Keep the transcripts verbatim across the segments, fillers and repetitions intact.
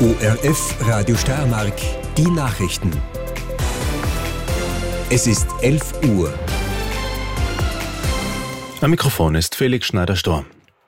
O R F Radio Steiermark, die Nachrichten. Es ist elf Uhr. Am Mikrofon ist Felix Schneider-Storm.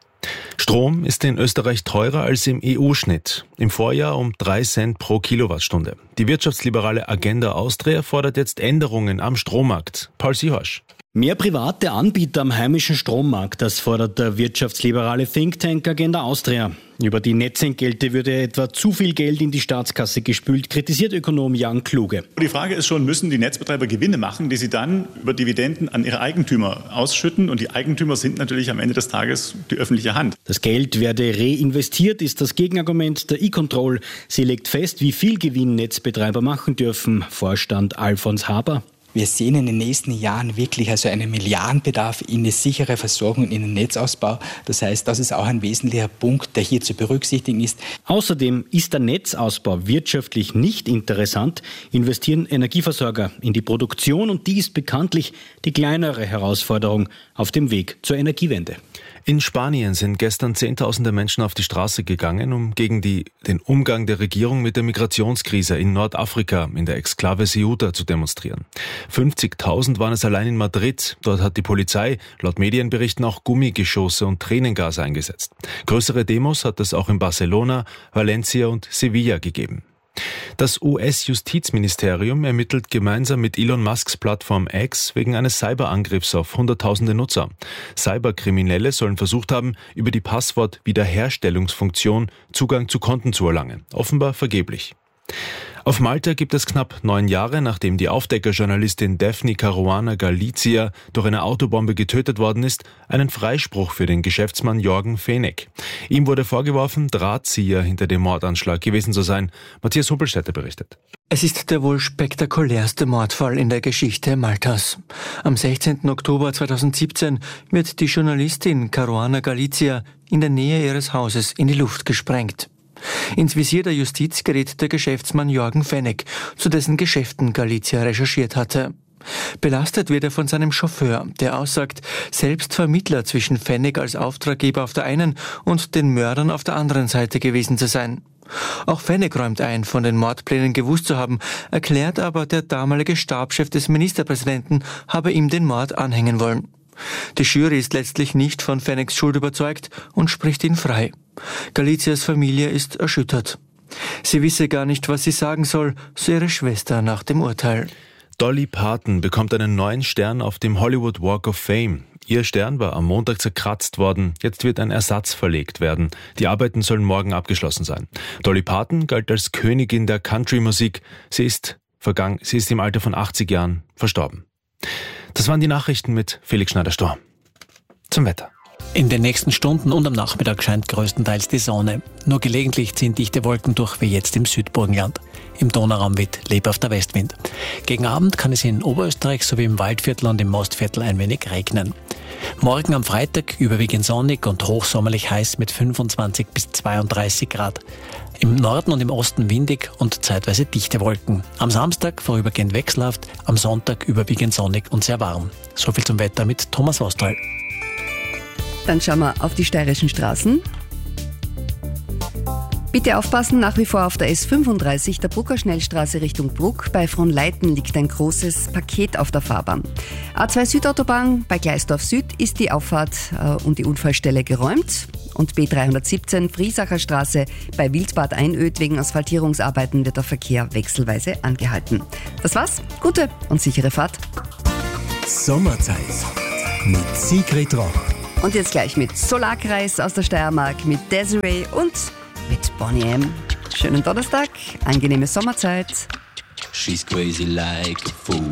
Strom ist in Österreich teurer als im E U-Schnitt. Im Vorjahr um drei Cent pro Kilowattstunde. Die wirtschaftsliberale Agenda Austria fordert jetzt Änderungen am Strommarkt. Paul Siehasch. Mehr private Anbieter am heimischen Strommarkt, das fordert der wirtschaftsliberale Think Tank Agenda Austria. Über die Netzentgelte würde etwa zu viel Geld in die Staatskasse gespült, kritisiert Ökonom Jan Kluge. Die Frage ist schon, müssen die Netzbetreiber Gewinne machen, die sie dann über Dividenden an ihre Eigentümer ausschütten? Und die Eigentümer sind natürlich am Ende des Tages die öffentliche Hand. Das Geld werde reinvestiert, ist das Gegenargument der E-Control. Sie legt fest, wie viel Gewinn Netzbetreiber machen dürfen. Vorstand Alfons Haber. Wir sehen in den nächsten Jahren wirklich also einen Milliardenbedarf in eine sichere Versorgung, in den Netzausbau. Das heißt, das ist auch ein wesentlicher Punkt, der hier zu berücksichtigen ist. Außerdem ist der Netzausbau wirtschaftlich nicht interessant, investieren Energieversorger in die Produktion und die ist bekanntlich die kleinere Herausforderung auf dem Weg zur Energiewende. In Spanien sind gestern Zehntausende Menschen auf die Straße gegangen, um gegen die, den Umgang der Regierung mit der Migrationskrise in Nordafrika, in der Exklave Ceuta, zu demonstrieren. fünfzigtausend waren es allein in Madrid. Dort hat die Polizei laut Medienberichten auch Gummigeschosse und Tränengas eingesetzt. Größere Demos hat es auch in Barcelona, Valencia und Sevilla gegeben. Das U S-Justizministerium ermittelt gemeinsam mit Elon Musks Plattform X wegen eines Cyberangriffs auf hunderttausende Nutzer. Cyberkriminelle sollen versucht haben, über die Passwort-Wiederherstellungsfunktion Zugang zu Konten zu erlangen. Offenbar vergeblich. Auf Malta gibt es knapp neun Jahre, nachdem die Aufdeckerjournalistin Daphne Caruana Galizia durch eine Autobombe getötet worden ist, einen Freispruch für den Geschäftsmann Jorgen Fenech. Ihm wurde vorgeworfen, Drahtzieher hinter dem Mordanschlag gewesen zu sein. Matthias Huppelstädter berichtet. Es ist der wohl spektakulärste Mordfall in der Geschichte Maltas. Am sechzehnten Oktober zweitausendsiebzehn wird die Journalistin Caruana Galizia in der Nähe ihres Hauses in die Luft gesprengt. Ins Visier der Justiz gerät der Geschäftsmann Jorgen Fenech, zu dessen Geschäften Galizia recherchiert hatte. Belastet wird er von seinem Chauffeur, der aussagt, selbst Vermittler zwischen Fenech als Auftraggeber auf der einen und den Mördern auf der anderen Seite gewesen zu sein. Auch Fenech räumt ein, von den Mordplänen gewusst zu haben, erklärt aber, der damalige Stabschef des Ministerpräsidenten habe ihm den Mord anhängen wollen. Die Jury ist letztlich nicht von Fenechs Schuld überzeugt und spricht ihn frei. Galizias Familie ist erschüttert. Sie wisse gar nicht, was sie sagen soll, so ihre Schwester nach dem Urteil. Dolly Parton bekommt einen neuen Stern auf dem Hollywood Walk of Fame. Ihr Stern war am Montag zerkratzt worden. Jetzt wird ein Ersatz verlegt werden. Die Arbeiten sollen morgen abgeschlossen sein. Dolly Parton galt als Königin der Country-Musik. Sie ist vergangen, sie ist im Alter von achtzig Jahren verstorben. Das waren die Nachrichten mit Felix Schneider-Storm. Zum Wetter. In den nächsten Stunden und am Nachmittag scheint größtenteils die Sonne. Nur gelegentlich ziehen dichte Wolken durch, wie jetzt im Südburgenland. Im Donauraum weht lebhafter Westwind. Gegen Abend kann es in Oberösterreich sowie im Waldviertel und im Mostviertel ein wenig regnen. Morgen am Freitag überwiegend sonnig und hochsommerlich heiß mit fünfundzwanzig bis zweiunddreißig Grad. Im Norden und im Osten windig und zeitweise dichte Wolken. Am Samstag vorübergehend wechselhaft, am Sonntag überwiegend sonnig und sehr warm. So viel zum Wetter mit Thomas Wostral. Dann schauen wir auf die steirischen Straßen. Bitte aufpassen, nach wie vor auf der S fünfunddreißig, der Brucker Schnellstraße Richtung Bruck. Bei Fronleiten liegt ein großes Paket auf der Fahrbahn. A zwei Südautobahn bei Gleisdorf Süd ist die Auffahrt äh, und die Unfallstelle geräumt. Und B dreihundertsiebzehn Friesacher Straße bei Wildbad Einöd, wegen Asphaltierungsarbeiten wird der Verkehr wechselweise angehalten. Das war's, gute und sichere Fahrt. Sommerzeit mit Sigrid Roch. Und jetzt gleich mit Solarkreis aus der Steiermark, mit Desiree und mit Bonnie M. Schönen Donnerstag, angenehme Sommerzeit. She's crazy like a fool.